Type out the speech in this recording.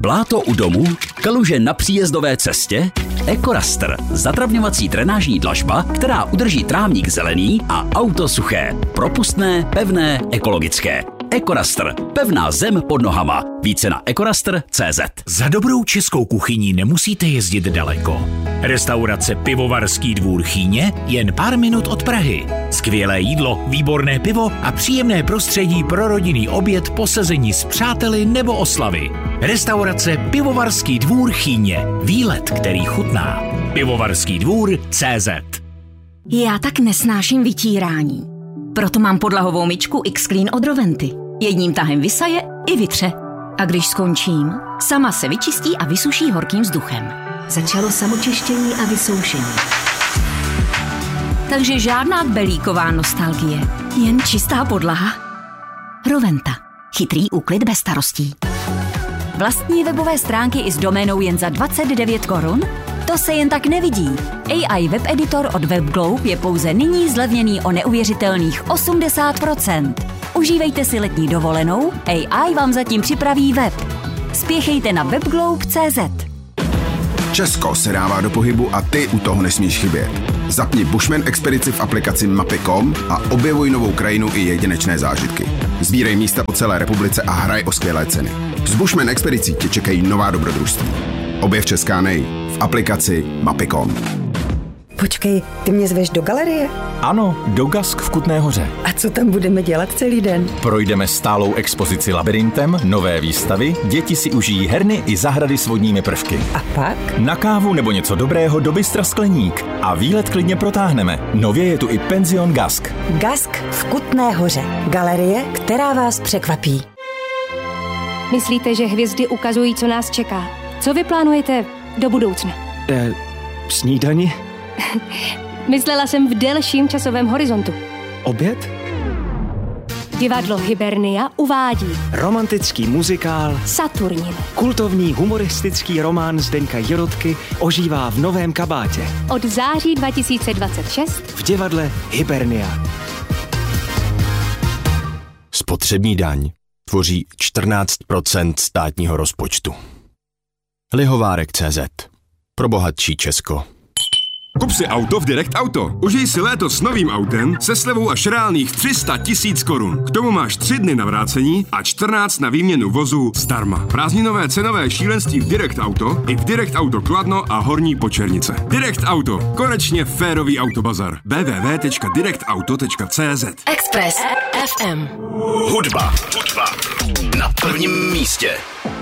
Bláto u domu, kaluže na příjezdové cestě? EcoRaster, zatravňovací drenážní dlažba, která udrží trávník zelený a auto suché. Propustné, pevné, ekologické. EcoRaster, pevná zem pod nohama. Více na ecoraster.cz. Za dobrou českou kuchyní nemusíte jezdit daleko. Restaurace Pivovarský dvůr Chýně jen pár minut od Prahy. Skvělé jídlo, výborné pivo a příjemné prostředí pro rodinný oběd po sezení s přáteli nebo oslavy. Restaurace Pivovarský dvůr Chýně. Výlet, který chutná. Pivovarský dvůr.cz. Já tak nesnáším vytírání. Proto mám podlahovou myčku X-Clean od Roventy. Jedním tahem vysaje i vytře. A když skončím, sama se vyčistí a vysuší horkým vzduchem. Začalo samočištění a vysoušení. Takže žádná belíková nostalgie, jen čistá podlaha. Roventa. Chytrý úklid bez starostí. Vlastní webové stránky i s doménou jen za 29 korun? To se jen tak nevidí. AI web editor od WebGlobe je pouze nyní zlevněný o neuvěřitelných 80%. Užívejte si letní dovolenou, AI vám zatím připraví web. Spěchejte na webglobe.cz. Česko se dává do pohybu a ty u toho nesmíš chybět. Zapni Bushman expedici v aplikaci Mapy.com a objevuj novou krajinu i jedinečné zážitky. Sbírej místa po celé republice a hraj o skvělé ceny. S Bushman expedicí tě čekají nová dobrodružství. Objev Česká v aplikaci Mapy.com. Počkej, ty mě zveš do galerie? Ano, do Gask v Kutné Hoře. A co tam budeme dělat celý den? Projdeme stálou expozici Labirintem, nové výstavy, děti si užijí herny i zahrady s vodními prvky. A pak? Na kávu nebo něco dobrého do Bystra Skleník. A výlet klidně protáhneme. Nově je tu i penzion Gask. Gask v Kutné Hoře. Galerie, která vás překvapí. Myslíte, že hvězdy ukazují, co nás čeká? Co vy plánujete do budoucna? Snídani? Myslela jsem v delším časovém horizontu. Oběd? Divadlo Hibernia uvádí romantický muzikál Saturnin. Kultovní humoristický román Zdeňka Jirotky ožívá v novém kabátě. Od září 2026 v divadle Hibernia. Spotřební daň tvoří 14% státního rozpočtu. Lihovárek.cz. Pro bohatší Česko. Kup si auto v Direct Auto. Užij si léto s novým autem se slevou až reálných 300 000 korun. K tomu máš 3 dny na vrácení a 14 na výměnu vozu zdarma. Prázdninové cenové šílenství v Direct Auto i v Direct Auto Kladno a Horní Počernice. Direct Auto. Konečně férový autobazar. www.directauto.cz. Express FM. Hudba na prvním místě.